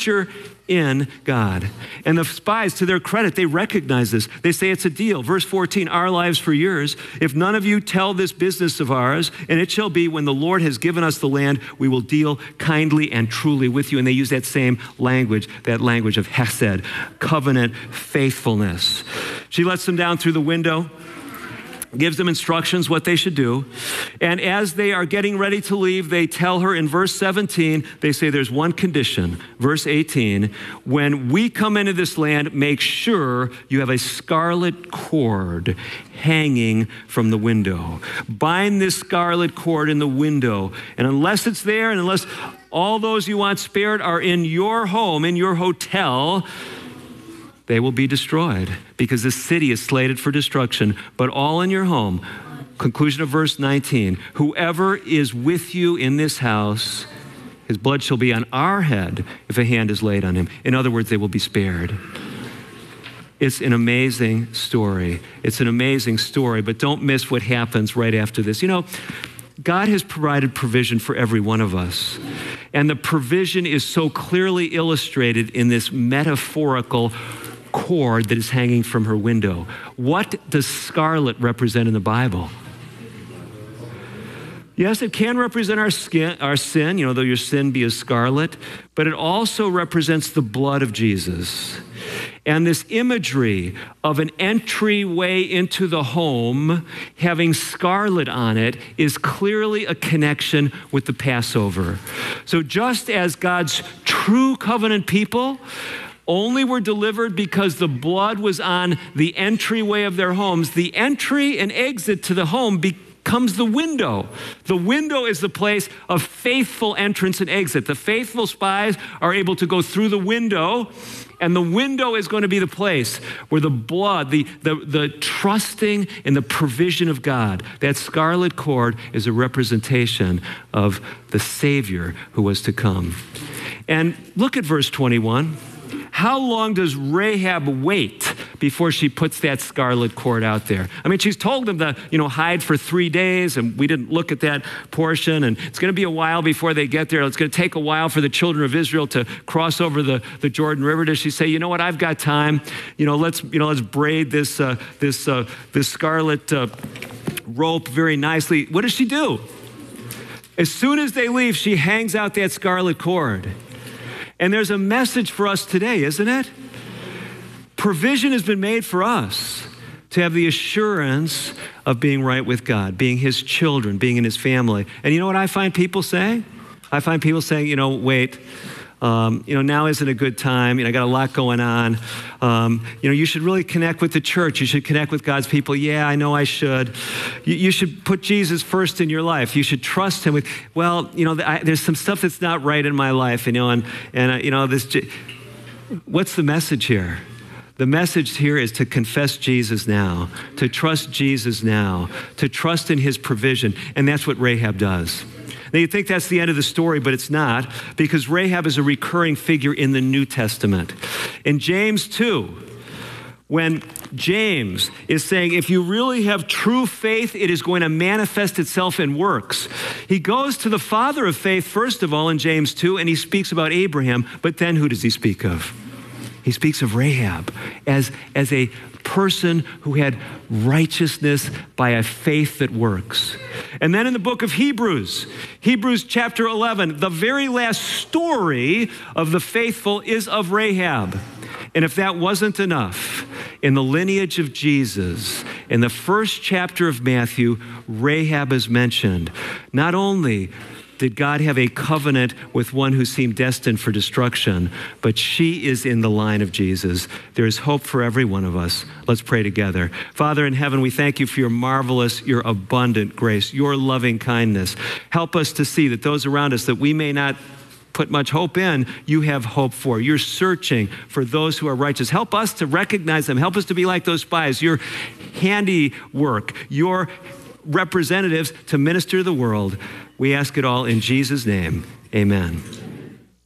treasure in God. And the spies, to their credit, they recognize this. They say it's a deal. Verse 14, our lives for yours. If none of you tell this business of ours, and it shall be when the Lord has given us the land, we will deal kindly and truly with you. And they use that same language, that language of hesed, covenant faithfulness. She lets them down through the window, gives them instructions what they should do. And as they are getting ready to leave, they tell her in verse 17, they say there's one condition. Verse 18, when we come into this land, make sure you have a scarlet cord hanging from the window. Bind this scarlet cord in the window. And unless it's there, and unless all those you want spared are in your home, in your hotel, they will be destroyed because the city is slated for destruction, but all in your home. Conclusion of verse 19, whoever is with you in this house, his blood shall be on our head if a hand is laid on him. In other words, they will be spared. It's an amazing story. It's an amazing story, but don't miss what happens right after this. You know, God has provided provision for every one of us. And the provision is so clearly illustrated in this metaphorical cord that is hanging from her window. What does scarlet represent in the Bible? Yes, it can represent our sin, though your sin be as scarlet, but it also represents the blood of Jesus. And this imagery of an entryway into the home having scarlet on it is clearly a connection with the Passover. So just as God's true covenant people only were delivered because the blood was on the entryway of their homes, the entry and exit to the home becomes the window. The window is the place of faithful entrance and exit. The faithful spies are able to go through the window, and the window is going to be the place where the blood, the trusting in the provision of God, that scarlet cord is a representation of the Savior who was to come. And look at verse 21. How long does Rahab wait before she puts that scarlet cord out there? I mean, she's told them to, hide for 3 days, and we didn't look at that portion, and it's going to be a while before they get there. It's going to take a while for the children of Israel to cross over the Jordan River. Does she say, you know what, I've got time. Let's braid this scarlet rope very nicely. What does she do? As soon as they leave, she hangs out that scarlet cord. And there's a message for us today, isn't it? Provision has been made for us to have the assurance of being right with God, being his children, being in his family. And you know what I find people saying? I find people saying, wait, now isn't a good time. I got a lot going on. You should really connect with the church. You should connect with God's people. Yeah, I know I should. You should put Jesus first in your life. You should trust him with, there's some stuff that's not right in my life, what's the message here? The message here is to confess Jesus now, to trust Jesus now, to trust in his provision. And that's what Rahab does. Now, you think that's the end of the story, but it's not, because Rahab is a recurring figure in the New Testament. In James 2, when James is saying, if you really have true faith, it is going to manifest itself in works. He goes to the father of faith, first of all, in James 2, and he speaks about Abraham, but then who does he speak of? He speaks of Rahab as a person who had righteousness by a faith that works. And then in the book of Hebrews chapter 11, the very last story of the faithful is of Rahab. And if that wasn't enough, in the lineage of Jesus, in the first chapter of Matthew, Rahab is mentioned. Not only did God have a covenant with one who seemed destined for destruction, but she is in the line of Jesus. There is hope for every one of us. Let's pray together. Father in heaven, we thank you for your marvelous, your abundant grace, your loving kindness. Help us to see that those around us that we may not put much hope in, you have hope for. You're searching for those who are righteous. Help us to recognize them. Help us to be like those spies, your handiwork, your representatives to minister to the world. We ask it all in Jesus' name. Amen.